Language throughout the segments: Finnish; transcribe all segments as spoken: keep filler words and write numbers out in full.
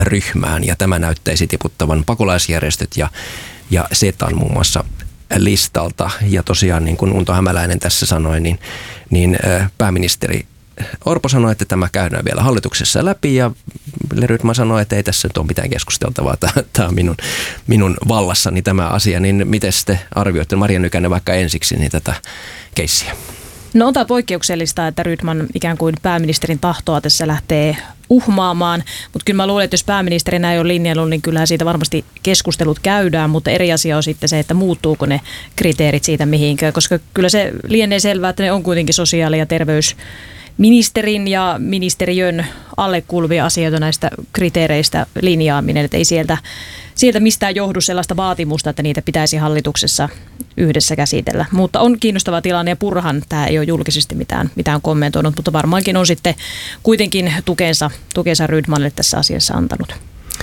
ryhmään ja tämä näyttäisi tiputtavan pakolaisjärjestöt ja, ja SETAn muun muassa listalta. Ja tosiaan niin kuin Unto Hämäläinen tässä sanoi, niin, niin pääministeri Orpo sanoi, että tämä käydään vielä hallituksessa läpi ja Rydman sanoi, että ei tässä nyt ole mitään keskusteltavaa, tämä on minun, minun vallassani tämä asia. Niin miten te arvioitte, Maria Nykänen, vaikka ensiksi niin tätä keissiä? No on tämä poikkeuksellista, että Rydman ikään kuin pääministerin tahtoa tässä lähtee uhmaamaan, mutta kyllä mä luulen, että jos pääministeri näin on linjannut, niin kyllähän siitä varmasti keskustelut käydään, mutta eri asia on sitten se, että muuttuuko ne kriteerit siitä mihinkään, koska kyllä se lienee selvää, että ne on kuitenkin sosiaali- ja terveysministerin ja ministeriön alle kuuluvia asioita näistä kriteereistä linjaaminen, että ei sieltä, sieltä mistään johdu sellaista vaatimusta, että niitä pitäisi hallituksessa yhdessä käsitellä. Mutta on kiinnostava tilanne ja Purrahan tämä ei ole julkisesti mitään, mitään kommentoinut, mutta varmaankin on sitten kuitenkin tukensa, tukensa Rydmanille tässä asiassa antanut.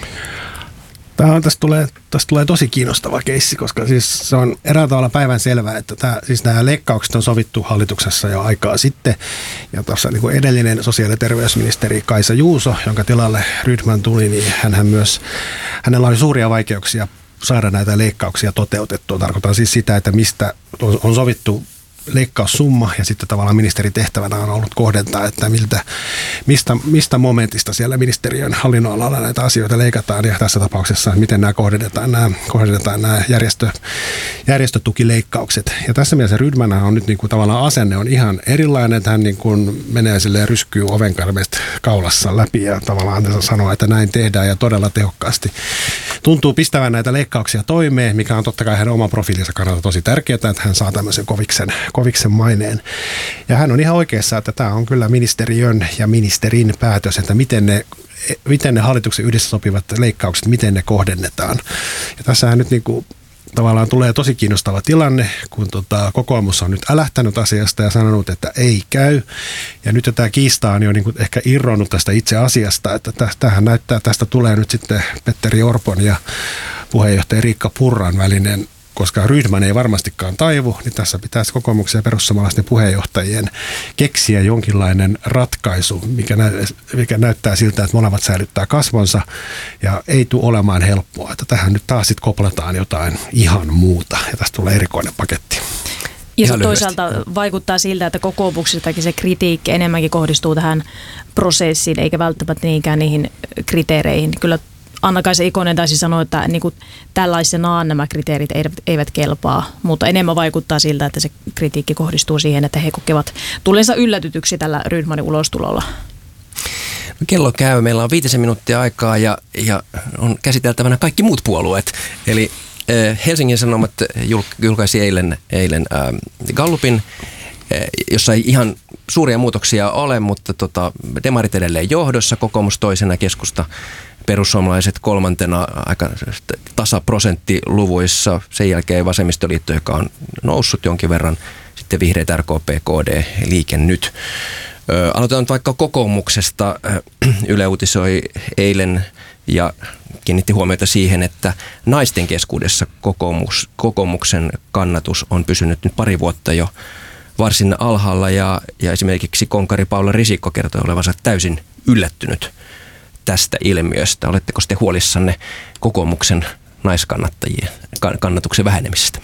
Tämä on, tästä, tulee, tästä tulee tosi kiinnostava keissi, koska siis se on eräällä tavalla päivän selvää, että tämä, siis nämä leikkaukset on sovittu hallituksessa jo aikaa sitten. Ja tuossa niin kuin edellinen sosiaali- ja terveysministeri Kaisa Juuso, jonka tilalle Rydman tuli, niin hänhän myös, hänellä oli suuria vaikeuksia saada näitä leikkauksia toteutettua. Tarkoitan siis sitä, että mistä on, on sovittu leikkaussumma ja sitten tavallaan ministerin tehtävänä on ollut kohdentaa, että miltä, mistä, mistä momentista siellä ministeriön hallinnonalalla näitä asioita leikataan ja tässä tapauksessa miten nämä kohdennetaan, nämä, kohdennetaan nämä järjestö, järjestötukileikkaukset. Ja tässä mielessä Rydman on nyt niin kuin tavallaan asenne on ihan erilainen, että hän niin kuin menee silleen ryskyy ovenkarmeista kaulassa läpi ja tavallaan sanoo, että näin tehdään ja todella tehokkaasti. Tuntuu pistävän näitä leikkauksia toimeen, mikä on totta kai hänen oman profiilinsa kannalta tosi tärkeää, että hän saa tämmöisen koviksen koviksen maineen. Ja hän on ihan oikeassa, että tämä on kyllä ministeriön ja ministerin päätös, että miten ne, miten ne hallituksen yhdessä sopivat leikkaukset, miten ne kohdennetaan. Ja tässähän nyt niin kuin tavallaan tulee tosi kiinnostava tilanne, kun tota, kokoomus on nyt älähtänyt asiasta ja sanonut, että ei käy. Ja nyt tämä kiista on jo niin kuin ehkä irronnut tästä itse asiasta, että tämähän näyttää, tästä tulee nyt sitten Petteri Orpon ja puheenjohtaja Riikka Purran välinen, koska Rydman ei varmastikaan taivu, niin tässä pitäisi kokoomuksen ja perussuomalaisten puheenjohtajien keksiä jonkinlainen ratkaisu, mikä, nä- mikä näyttää siltä, että molemmat säilyttää kasvonsa ja ei tule olemaan helppoa. Että tähän nyt taas sitten koplataan jotain ihan muuta ja tästä tulee erikoinen paketti. Ja se toisaalta vaikuttaa siltä, että kokoomuksestakin se kritiikki enemmänkin kohdistuu tähän prosessiin eikä välttämättä niinkään niihin kriteereihin. Kyllä Anna-Kaisa Ikonen taisi sanoa, että niin kuin tällaisenaan nämä kriteerit eivät, eivät kelpaa, mutta enemmän vaikuttaa siltä, että se kritiikki kohdistuu siihen, että he kokevat tulleensa yllätytyksi tällä Rydmanin ulostulolla. Kello käy. Meillä on viitisen minuuttia aikaa ja, ja on käsiteltävänä kaikki muut puolueet. Eli äh, Helsingin Sanomat julkaisi eilen, eilen äh, Gallupin, äh, jossa ei ihan suuria muutoksia ole, mutta tota, demarit edelleen johdossa, kokoomus toisena, keskusta perussuomalaiset kolmantena aika tasaprosenttiluvuissa, sen jälkeen vasemmistoliitto, joka on noussut jonkin verran, sitten vihreät, R K P, K D, Liike Nyt. Ö, aloitetaan nyt vaikka kokoomuksesta. Yle uutisoi eilen ja kiinnitti huomiota siihen, että naisten keskuudessa kokoomus, kokoomuksen kannatus on pysynyt nyt pari vuotta jo varsin alhaalla ja, ja esimerkiksi konkari Paula Risikko kertoi olevansa täysin yllättynyt tästä ilmiöstä. Oletteko te huolissanne kokoomuksen naiskannattajien kannatuksen vähenemisestä?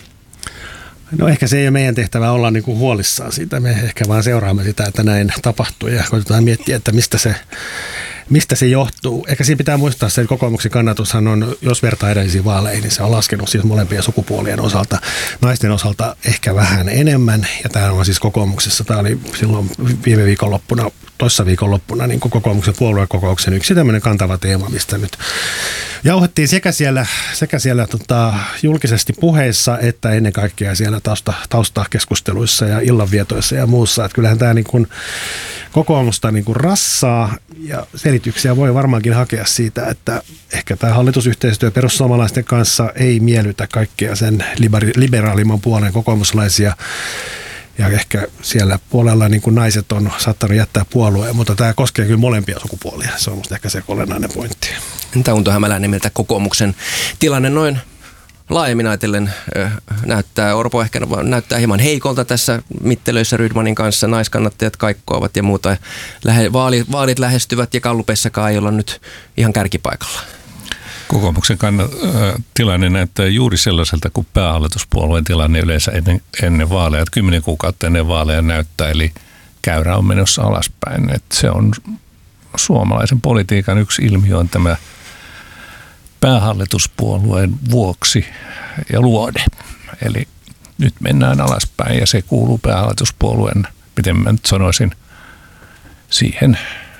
No ehkä se ei ole meidän tehtävä olla niin kuin huolissaan siitä. Me ehkä vaan seuraamme sitä, että näin tapahtuu ja koitetaan miettiä, että mistä se, mistä se johtuu. Ehkä siinä pitää muistaa se, että kokoomuksen kannatushan on, jos vertaa edellisiin vaaleihin, niin se on laskenut siis molempien sukupuolien osalta, naisten osalta ehkä vähän enemmän. Ja tämä on siis kokoomuksessa, tämä oli silloin viime viikonloppuna, toissa viikonloppuna niin kokoomuksen puoluekokouksen yksi tämmöinen kantava teema, mistä nyt jauhettiin sekä siellä, sekä siellä tota, julkisesti puheissa, että ennen kaikkea siellä tausta, taustakeskusteluissa ja illanvietoissa ja muussa. Että kyllähän tämä niin kuin kokoomusta niin kuin rassaa ja selityksiä voi varmaankin hakea siitä, että ehkä tämä hallitusyhteistyö perussuomalaisten kanssa ei miellytä kaikkea sen liberaalimman puolen kokoomuslaisia. Ja ehkä siellä puolella niin kuin naiset on saattanut jättää puolueen, mutta tämä koskee kyllä molempia sukupuolia. Se on musta ehkä se olennainen pointti. Entä Unto Hämäläinen, miltä kokoomuksen tilanne noin laajemmin ajatellen näyttää, Orpo ehkä näyttää hieman heikolta tässä mittelöissä Rydmanin kanssa, naiskannattajat kaikkoavat ja muuta. Lähe, vaalit, vaalit lähestyvät ja Gallupessakaan ei olla nyt ihan kärkipaikalla. Kokoomuksen kannat, äh, tilanne näyttää juuri sellaiselta kuin päähallituspuolueen tilanne yleensä ennen, ennen vaaleja, että kymmenen kuukautta ennen vaaleja näyttää, eli käyrä on menossa alaspäin. Että se on suomalaisen politiikan yksi ilmiö on tämä päähallituspuolueen vuoksi ja luode. Eli nyt mennään alaspäin ja se kuuluu päähallituspuolueen, miten mä nyt sanoisin, siihen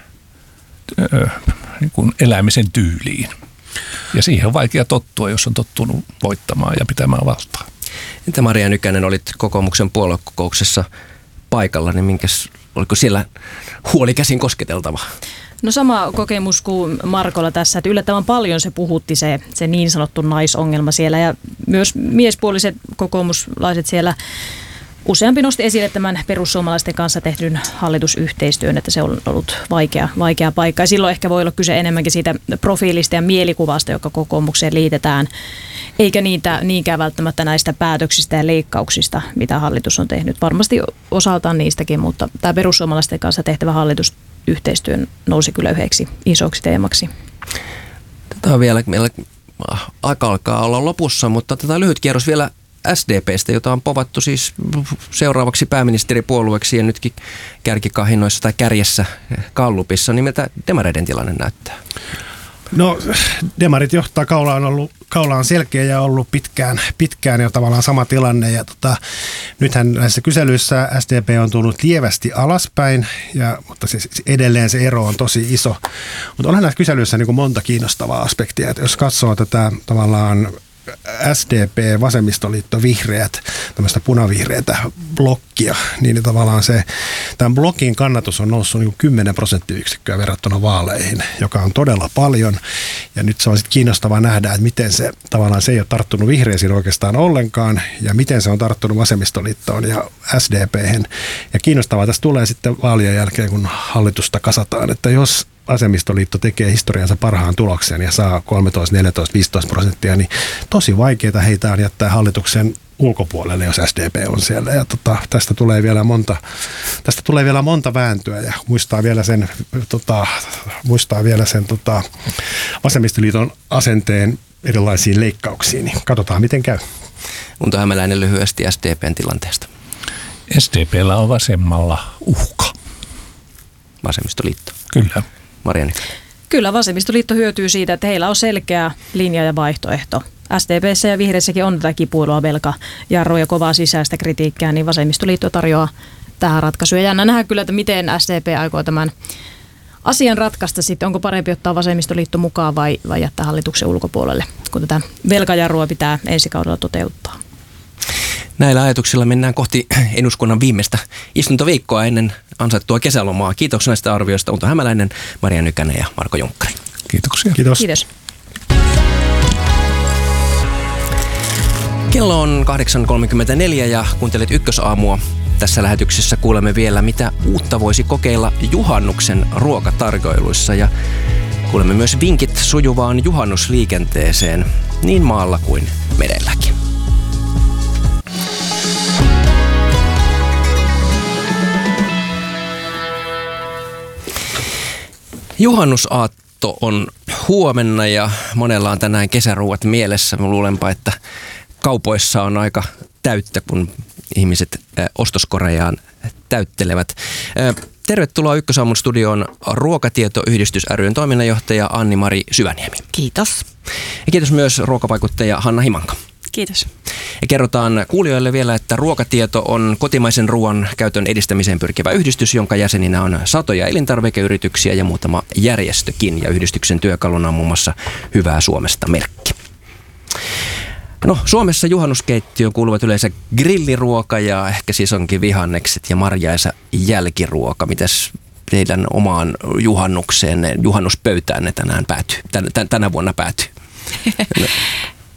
ö, niin kuin elämisen tyyliin. Ja siihen on vaikea tottua, jos on tottunut voittamaan ja pitämään valtaa. Entä Maria Nykänen, olit kokoomuksen puoluekokouksessa paikalla, niin minkäs, oliko siellä huoli käsin kosketeltava? No sama kokemus kuin Markolla tässä, että yllättävän paljon se puhutti se, se niin sanottu naisongelma siellä ja myös miespuoliset kokoomuslaiset siellä useampi nosti esille tämän perussuomalaisten kanssa tehdyn hallitusyhteistyön, että se on ollut vaikea, vaikea paikka. Ja silloin ehkä voi olla kyse enemmänkin siitä profiilista ja mielikuvasta, joka kokoomukseen liitetään, eikä niitä, niinkään välttämättä näistä päätöksistä ja leikkauksista, mitä hallitus on tehnyt. Varmasti osaltaan niistäkin, mutta tämä perussuomalaisten kanssa tehtävä hallitusyhteistyö nousi kyllä yhdeksi isoksi teemaksi. Tätä on vielä, meillä aika alkaa olla lopussa, mutta tätä lyhyt kierros vielä S D P:stä, jota on povattu siis seuraavaksi pääministeripuolueeksi ja nytkin kärkikahinoissa tai kärjessä Gallupissa, niin miltä demareiden tilanne näyttää? No demarit johtaa, kaula on, ollut, kaula on selkeä ja ollut pitkään, pitkään jo tavallaan sama tilanne ja tota, nythän näissä kyselyissä S D P on tullut lievästi alaspäin, ja, mutta siis edelleen se ero on tosi iso. Mutta onhan näissä kyselyissä niin kuin monta kiinnostavaa aspektia, että jos katsoo tätä tavallaan S D P, vasemmistoliitto, vihreät, tämmöistä punavihreätä blokkia, niin tavallaan se, tämän blokin kannatus on noussut niin kuin kymmenen prosenttiyksikköä verrattuna vaaleihin, joka on todella paljon. Ja nyt se on sitten kiinnostavaa nähdä, että miten se tavallaan se ei ole tarttunut vihreisiin oikeastaan ollenkaan, ja miten se on tarttunut vasemmistoliittoon ja S D P:hen. Ja kiinnostavaa tässä tulee sitten vaalien jälkeen, kun hallitusta kasataan, että jos vasemmistoliitto tekee historiansa parhaan tuloksen ja saa kolmetoista, neljätoista, viisitoista prosenttia, niin tosi vaikeaa heitä on jättää hallituksen ulkopuolelle, jos S D P on siellä. Ja tota, tästä tulee vielä monta, tästä tulee vielä monta vääntöä ja muistaa vielä sen, tota, muistaa vielä sen tota, vasemmistoliiton asenteen erilaisiin leikkauksiin. Niin katsotaan, miten käy. Unto Hämäläinen lyhyesti S D P:n tilanteesta. S D P:llä on vasemmalla uhka. Vasemmistoliitto. Kyllä. Marianne. Kyllä, vasemmistoliitto hyötyy siitä, että heillä on selkeä linja ja vaihtoehto. S D P:ssä ja vihreissäkin on tätä kipuilua, velkajarroa ja kovaa sisäistä kritiikkiä, niin vasemmistoliitto tarjoaa tähän ratkaisuja. Jännä nähdä kyllä, että miten S D P aikoo tämän asian ratkaista sitten. Onko parempi ottaa vasemmistoliitto mukaan vai, vai jättää hallituksen ulkopuolelle, kun tätä velkajarrua pitää ensi kaudella toteuttaa. Näillä ajatuksilla mennään kohti eduskunnan viimeistä istuntoviikkoa ennen ansaittua kesälomaa. Kiitoksia näistä arvioista Unto Hämäläinen, Maria Nykänen ja Marko Junkkari. Kiitoksia. Kiitos. Kiitos. Kello on kahdeksan kolmekymmentäneljä ja kuuntelet Ykkösaamua. Tässä lähetyksessä kuulemme vielä, mitä uutta voisi kokeilla juhannuksen ruokatarjoiluissa ja kuulemme myös vinkit sujuvaan juhannusliikenteeseen niin maalla kuin merelläkin. Juhannusaatto on huomenna ja monella on tänään kesäruuat mielessä. Mä luulenpa, että kaupoissa on aika täyttä, kun ihmiset ostoskorejaan täyttelevät. Tervetuloa Ykkösaamun studioon Ruokatietoyhdistys ry:n toiminnanjohtaja Anni-Mari Syväniemi. Kiitos. Ja kiitos myös ruokavaikuttaja Hanna Himanka. Kiitos. Ja kerrotaan kuulijoille vielä, että Ruokatieto on kotimaisen ruoan käytön edistämiseen pyrkivä yhdistys, jonka jäseninä on satoja elintarvikeyrityksiä ja muutama järjestökin. Ja yhdistyksen työkaluna on muun muassa Hyvää Suomesta -merkki. No, Suomessa juhannuskeittiöön kuuluvat yleensä grilliruoka ja ehkä siis onkin vihannekset ja marjaisa jälkiruoka. Mitäs teidän omaan juhannukseen, juhannuspöytäänne tänään päätyy, tän, tänä vuonna päätyy?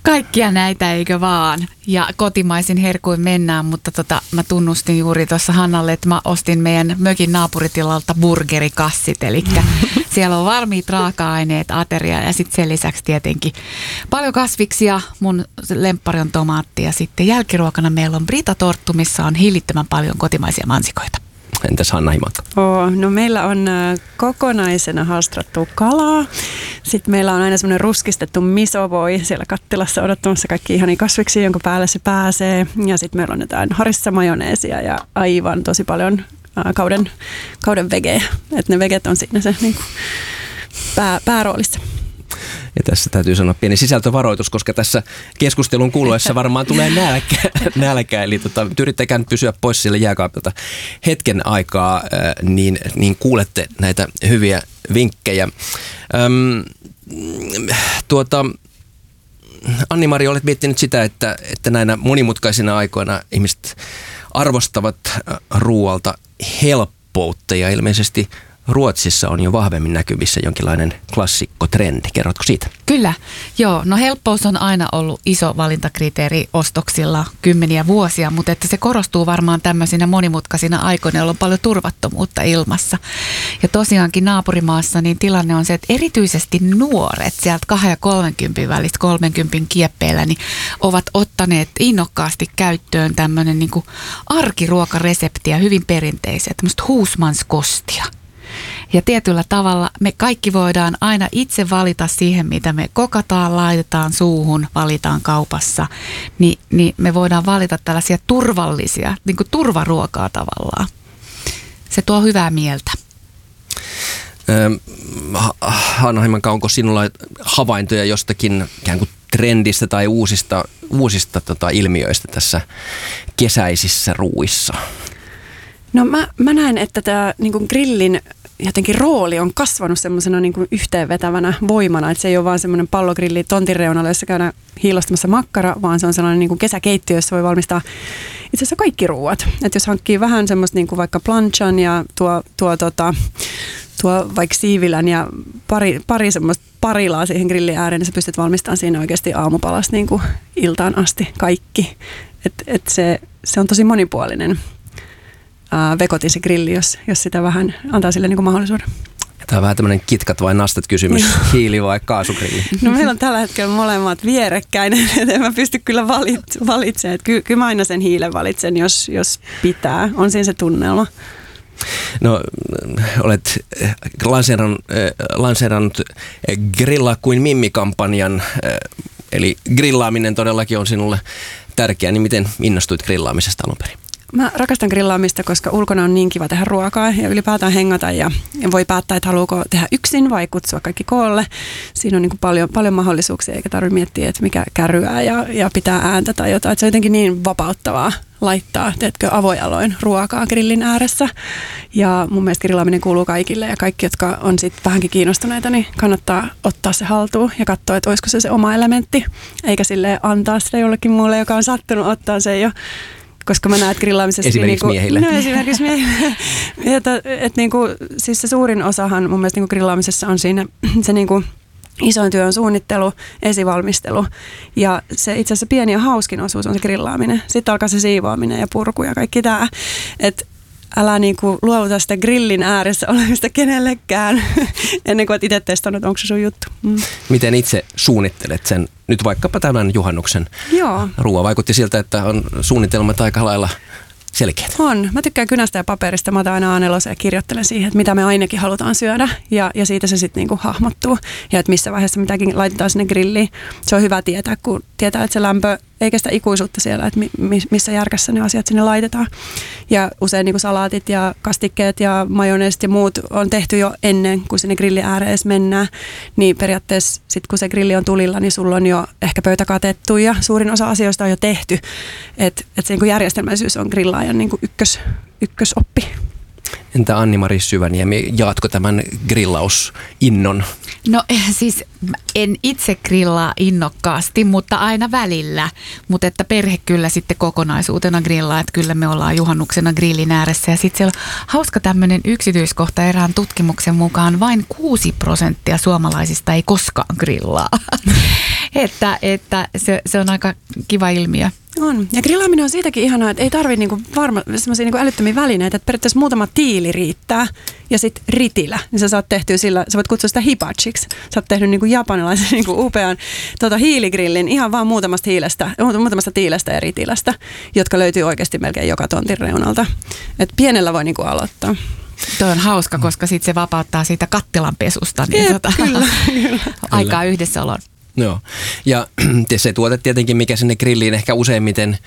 Kaikkia näitä, eikö vaan? Ja kotimaisin herkuin mennään, mutta tota, mä tunnustin juuri tuossa Hannalle, että mä ostin meidän mökin naapuritilalta burgerikassit. Eli siellä on valmiit raaka-aineet, ateria ja sitten sen lisäksi tietenkin paljon kasviksia. Mun lemppari on tomaatti ja sitten jälkiruokana meillä on Brita-torttu, missä on hillittömän paljon kotimaisia mansikoita. Entäs Hanna Himakka? Oh, no meillä on kokonaisena hastrattua kalaa. Sitten meillä on aina semmoinen ruskistettu misovoi siellä kattilassa odottamassa kaikki ihania kasviksia, jonka päälle se pääsee. Ja sitten meillä on jotain harissa-majoneesia ja aivan tosi paljon äh, kauden, kauden vegejä. Että ne veget on siinä se niin kuin pää, pääroolissa. Ja tässä täytyy sanoa pieni sisältövaroitus, koska tässä keskustelun kuluessa varmaan tulee nälkä. nälkä eli tota, yrittäkää nyt pysyä pois siellä jääkaapilta hetken aikaa, niin, niin kuulette näitä hyviä vinkkejä. Öm, tuota, Anni-Mari, olet miettinyt sitä, että, että näinä monimutkaisina aikoina ihmiset arvostavat ruoalta helppoutta ja ilmeisesti Ruotsissa on jo vahvemmin näkyvissä jonkinlainen klassikkotrendi. Kerrotko siitä? Kyllä. Joo, no helppous on aina ollut iso valintakriteeri ostoksilla kymmeniä vuosia, mutta että se korostuu varmaan tämmöisinä monimutkaisina aikoina, jolloin on paljon turvattomuutta ilmassa. Ja tosiaankin naapurimaassa niin tilanne on se, että erityisesti nuoret sieltä kahden ja kolmenkympin välistä kolmenkympin kieppeillä niin ovat ottaneet innokkaasti käyttöön tämmöinen niin kuin arkiruokareseptiä, hyvin perinteiset, tämmöistä huusmanskostia. Ja tietyllä tavalla me kaikki voidaan aina itse valita siihen, mitä me kokataan, laitetaan suuhun, valitaan kaupassa. Ni, niin me voidaan valita tällaisia turvallisia, niin kuin turvaruokaa tavallaan. Se tuo hyvää mieltä. Hanna Himakka, onko sinulla havaintoja jostakin ikään kuin trendistä tai uusista, uusista tota, ilmiöistä tässä kesäisissä ruuissa? No mä, mä näen, että tämä niin kuin grillin jotenkin rooli on kasvanut semmoisena niin kuin yhteenvetävänä voimana, että se ei ole vaan semmoinen pallogrilli tontin reunalla, jossa käydään hiilostamassa makkara, vaan se on sellainen niin kuin kesäkeittiö, jossa voi valmistaa itse asiassa kaikki ruuat. Että jos hankkii vähän semmoista niin kuin vaikka planchan ja tuo, tuo, tota, tuo vaikka siivilän ja pari, pari semmoista parilaa siihen grillin ääreen, niin sä pystyt valmistamaan siinä oikeasti aamupalasta niin kuin iltaan asti kaikki. Että et se, se on tosi monipuolinen. Uh, vekotin se grilli, jos, jos sitä vähän antaa sille niin kuin mahdollisuuden. Tämä on vähän tämmöinen kitkat vai nastat kysymys, hiili vai kaasugrilli? No meillä on tällä hetkellä molemmat vierekkäin, että en mä pysty kyllä valit- valitsemaan. Ky- kyllä mä aina sen hiilen valitsen, jos, jos pitää. On siinä se tunnelma. No olet lanseerannut, lanseerannut Grilla kuin Mimmi-kampanjan, eli grillaaminen todellakin on sinulle tärkeä, niin miten innostuit grillaamisesta alun perin? Mä rakastan grillaamista, koska ulkona on niin kiva tehdä ruokaa ja ylipäätään hengata ja voi päättää, että haluuko tehdä yksin vai kutsua kaikki koolle. Siinä on niin kuin paljon, paljon mahdollisuuksia eikä tarvitse miettiä, että mikä käryää ja, ja pitää ääntä tai jotain. Että se on jotenkin niin vapauttavaa laittaa, teetkö, avojaloin ruokaa grillin ääressä. Ja mun mielestä grillaaminen kuuluu kaikille ja kaikki, jotka on sitten vähänkin kiinnostuneita, niin kannattaa ottaa se haltuun ja katsoa, että olisiko se se oma elementti, eikä sille antaa sitä jollekin muulle, joka on sattunut ottaa sen jo. Koska mä näen, että grillaamisessa... Esimerkiksi niinku, miehille. No esimerkiksi miehille. että, et niinku, siis se suurin osahan mun mielestä niinku grillaamisessa on siinä se niinku isoin työ on suunnittelu, esivalmistelu. Ja se itse asiassa pieni ja hauskin osuus on se grillaaminen. Sitten alkaa se siivoaminen ja purku ja kaikki tää. Että älä niinku luovuta sitä grillin ääressä olemista kenellekään ennen kuin olet itse testannut, onko se sun juttu. Mm. Miten itse suunnittelet sen, nyt vaikkapa tämän juhannuksen Joo. ruoan? Vaikutti siltä, että on suunnitelmat aika lailla selkeät. On. Mä tykkään kynästä ja paperista. Mä otan aina A neljä ja kirjoittelen siihen, että mitä me ainakin halutaan syödä. Ja, ja siitä se sitten niinku hahmottuu. Ja että missä vaiheessa mitäkin laitetaan sinne grilliin. Se on hyvä tietää, kun tietää, että se lämpö ei kestä ikuisuutta siellä, että mi, missä järkässä ne asiat sinne laitetaan. Ja usein niinku salaatit ja kastikkeet ja majoneesit ja muut on tehty jo ennen kuin sinne grillin ääreen edes mennään. Niin periaatteessa sitten kun se grilli on tulilla, niin sulla on jo ehkä pöytä katettu ja suurin osa asioista on jo tehty. Että et se niinku järjestelmällisyys on grillaajan niinku ykkös, ykkösoppi. Entä Anni-Mari Syväniemi, jaatko tämän grillausinnon? No siis en itse grillaa innokkaasti, mutta aina välillä. Mutta että perhe kyllä sitten kokonaisuutena grillaa, että kyllä me ollaan juhannuksena grillin ääressä. Ja sitten siellä on hauska tämmöinen yksityiskohta erään tutkimuksen mukaan, vain kuusi prosenttia suomalaisista ei koskaan grillaa. että, että se, se on aika kiva ilmiö. On. Ja grillaaminen on siitäkin ihanaa, että ei tarvitse niinku varma, semmoisia niinku älyttömiä välineitä, että periaatteessa muutama tiili riittää ja sitten ritilä, niin sä saat tehtyä sillä, sä voit kutsua sitä hibachiksi. Sä oot tehnyt niinku japanilaisen niinku upean tota, hiiligrillin ihan vaan muutamasta hiilestä, muutamasta tiilestä ja ritilästä, jotka löytyy oikeasti melkein joka tontin reunalta. Et pienellä voi niinku aloittaa. Tuo on hauska, koska sitten se vapauttaa siitä kattilan pesusta niin Jep, tota, kyllä, kyllä. aikaa yhdessäolon. Joo, ja se tuote tietenkin, mikä sinne grilliin ehkä useimmiten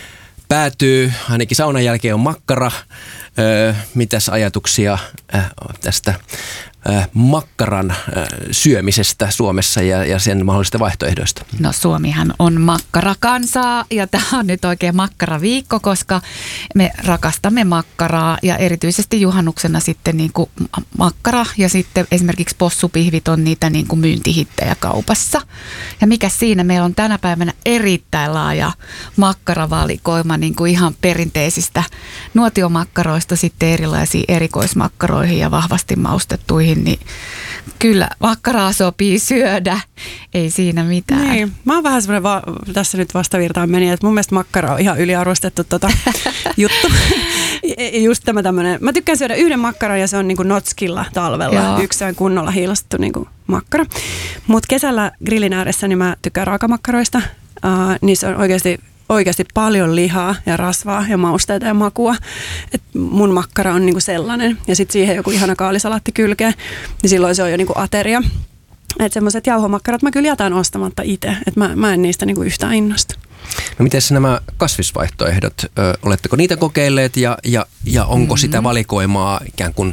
päätyy, ainakin saunan jälkeen on makkara. Öö, mitäs ajatuksia äh, tästä äh, makkaran äh, syömisestä Suomessa ja, ja sen mahdollisista vaihtoehdoista? No Suomihan on makkarakansaa ja tämä on nyt oikein makkaraviikko, koska me rakastamme makkaraa ja erityisesti juhannuksena sitten niin kuin makkara ja sitten esimerkiksi possupihvit on niitä niin kuin myyntihittejä kaupassa. Ja mikä siinä, meillä on tänä päivänä erittäin laaja makkaravalikoima niin kuin ihan perinteisistä nuotiomakkaroista sitten erilaisiin erikoismakkaroihin ja vahvasti maustettuihin, niin kyllä makkaraa sopii syödä, ei siinä mitään. Niin. Mä oon vähän semmoinen, va- tässä nyt vastavirtaan meni, että mun mielestä makkara on ihan yliarvostettu tota juttu. Just tämä tämmöinen, mä tykkään syödä yhden makkaran ja se on niinku notskilla talvella. Joo. Yksi on kunnolla hiilastettu niinku makkara. Mutta kesällä grillin ääressä niin mä tykkään raakamakkaroista. Uh, niissä on oikeasti oikeasti paljon lihaa ja rasvaa ja mausteita ja makua. Et mun makkara on niinku sellainen. Ja sitten siihen joku ihana kaalisalaatti kylkeen, niin silloin se on jo niinku ateria. Että semmoiset jauhomakkarat mä kyllä jätän ostamatta itse. Että mä, mä en niistä niinku yhtään innosta. No miten nämä kasvisvaihtoehdot, ö, oletteko niitä kokeilleet ja, ja, ja onko mm-hmm. sitä valikoimaa ikään kuin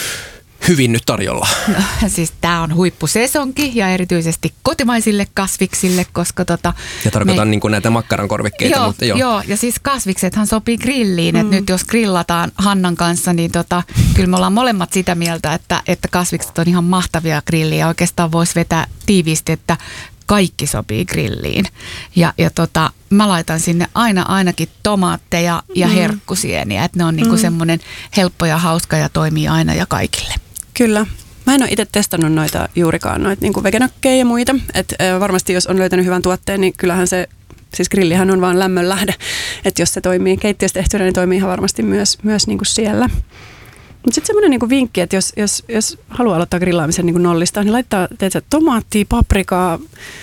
hyvin nyt tarjolla? No, siis tämä on huippusesonki ja erityisesti kotimaisille kasviksille, koska tota... Ja tarkoitan me... niin kuin näitä makkaran korvikkeita, joo, mutta joo. Joo, ja siis kasviksethan sopii grilliin, mm. että nyt jos grillataan Hannan kanssa, niin tota, kyllä me ollaan molemmat sitä mieltä, että, että kasvikset on ihan mahtavia grilliä ja oikeastaan voisi vetää tiiviisti, että kaikki sopii grilliin. Ja, ja tota, mä laitan sinne aina ainakin tomaatteja ja mm. herkkusieniä, että ne on niinku mm. semmoinen helppo ja hauska ja toimii aina ja kaikille. Kyllä. Mä en ole itse testannut noita juurikaan, noita niin kuin vegenakkeja ja muita. Et, äh, varmasti jos on löytänyt hyvän tuotteen, niin kyllähän se, siis grillihän on vaan lämmön lähde. Että jos se toimii keittiössä tehtynä, niin toimii ihan varmasti myös, myös niin kuin siellä. Mutta sitten semmoinen niinku vinkki, että jos, jos, jos haluaa aloittaa grillaamisen niinku nollista, niin laittaa teetä, tomaattia, paprikaa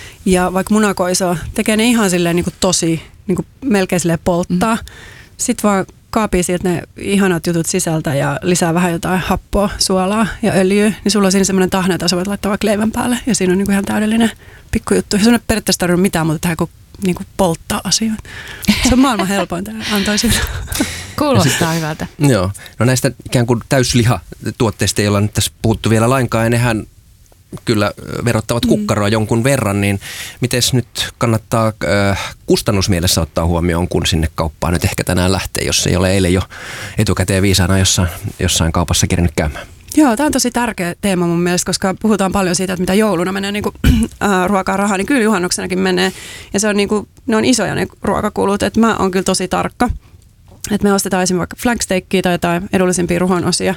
ja vaikka munakoisoa. Tekee ne ihan silleen niinku tosi, niinku melkein silleen polttaa. Mm. Sitten vaan kaapii sieltä ne ihanat jutut sisältä ja lisää vähän jotain happoa, suolaa ja öljyä. Niin sulla on siinä semmoinen tahna, jota sä voit laittaa vaikka leivän päälle. Ja siinä on niinku ihan täydellinen pikkujuttu. Ja sun ei periaatteessa tarvinnut mitään muuta tähän kuin niinku polttaa asioita. Se on maailman helpointa, antoisin. Kuulostaa hyvältä. Joo. No näistä ikään kuin täyslihatuotteista, joilla nyt tässä puhuttu vielä lainkaan, ja nehän kyllä verottavat kukkaroa mm. jonkun verran, niin miten nyt kannattaa äh, kustannusmielessä ottaa huomioon, kun sinne kauppaan nyt ehkä tänään lähtee, jos ei ole eilen jo etukäteen viisaana jossain, jossain kaupassa kirjannut käymään? Joo, tämä on tosi tärkeä teema mun mielestä, koska puhutaan paljon siitä, että mitä jouluna menee niin kuin, äh, ruokaa rahaa, niin kyllä juhannuksenakin menee. Ja se on niin kuin, ne on isoja ne ruokakulut, että mä oon kyllä tosi tarkka. Että me ostetaan esimerkiksi vaikka flanksteikkiä tai jotain edullisimpia ruhonosia.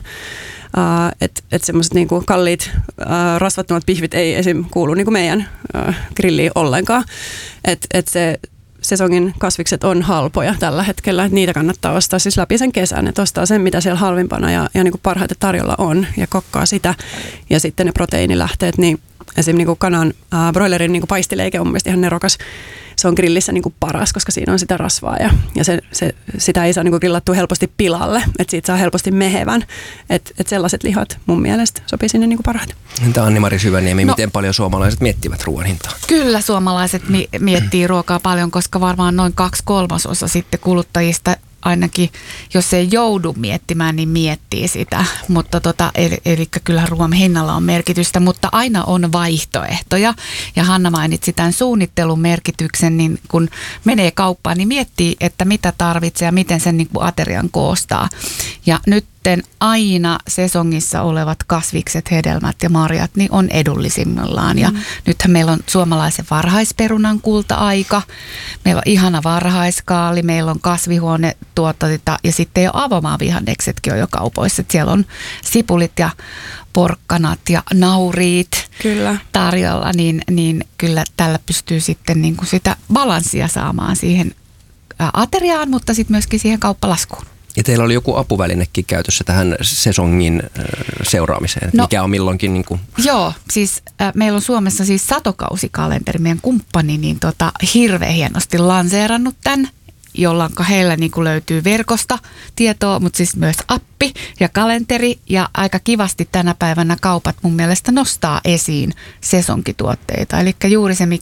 Uh, että et semmoiset niinku kalliit uh, rasvattomat pihvit ei esim. Kuulu niinku meidän uh, grilliin ollenkaan. Että et se sesongin kasvikset on halpoja tällä hetkellä. Et niitä kannattaa ostaa siis läpi sen kesän. Että ostaa sen, mitä siellä halvimpana ja, ja niinku parhaiten tarjolla on ja kokkaa sitä. Ja sitten ne proteiinilähteet, niin esim. Niinku kanan, uh, broilerin niinku paistileike on mun mielestä ihan nerokas. Se on grillissä niin kuin paras, koska siinä on sitä rasvaa ja, ja se, se, sitä ei saa niin kuin grillattua helposti pilalle, että siitä saa helposti mehevän. Että et sellaiset lihat mun mielestä sopii sinne niin kuin parhaiten. Entä Anni-Mari Syväniemi, no, miten paljon suomalaiset miettivät ruoan hintaa? Kyllä suomalaiset mi- miettii ruokaa paljon, koska varmaan noin kaksi kolmasosa sitten kuluttajista ainakin, jos ei joudu miettimään, niin miettii sitä. Mutta tota, eli, eli kyllä ruoan hinnalla on merkitystä, mutta aina on vaihtoehtoja. Ja Hanna mainitsi tämän suunnittelun merkityksen, niin kun menee kauppaan, niin miettii, että mitä tarvitsee ja miten sen niin kuin aterian koostaa. Ja nyt aina sesongissa olevat kasvikset, hedelmät ja marjat niin on edullisimmillaan. Ja mm. nythän meillä on suomalaisen varhaisperunan kulta-aika. Meillä on ihana varhaiskaali, meillä on kasvihuonetuotteita ja sitten jo avomavihanneksetkin on jo kaupoissa. Siellä on sipulit ja porkkanat ja nauriit Kyllä. tarjolla, niin, niin kyllä tällä pystyy sitten niin kuin sitä balanssia saamaan siihen ateriaan, mutta sitten myöskin siihen kauppalaskuun. Ja teillä oli joku apuvälinekin käytössä tähän sesongin seuraamiseen, no, mikä on milloinkin niin kuin... Joo, siis äh, meillä on Suomessa siis satokausikalenteri, meidän kumppani, niin tota, hirveän hienosti lanseerannut tämän, jolloin heillä niin kuin löytyy verkosta tietoa, mutta siis myös appi ja kalenteri, ja aika kivasti tänä päivänä kaupat mun mielestä nostaa esiin sesonkituotteita, eli juuri se,